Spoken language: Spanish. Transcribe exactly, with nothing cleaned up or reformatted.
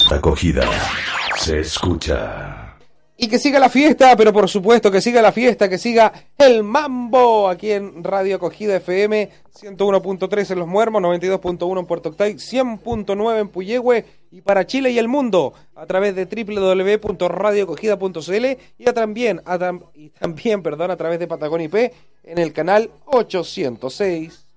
Acogida. Se escucha. Y que siga la fiesta, pero por supuesto que siga la fiesta, que siga el mambo aquí en Radio Acogida F M, ciento uno punto tres en Los Muermos, noventa y dos punto uno en Puerto Octay, cien punto nueve en Puyehue y para Chile y el mundo a través de doble u doble u doble u punto radio acogida punto c l y a también, a tam, y también perdón, a través de Patagonia I P en el canal ochocientos seis.